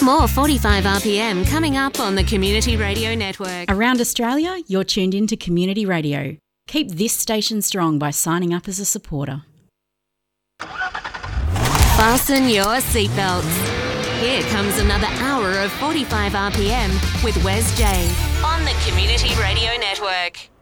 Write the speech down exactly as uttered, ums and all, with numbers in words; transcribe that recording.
More forty-five R P M coming up on the Community Radio Network. Around Australia, you're tuned into Community Radio. Keep this station strong by signing up as a supporter. Fasten your seatbelts. Here comes another hour of forty-five R P M with Wes J on the Community Radio Network.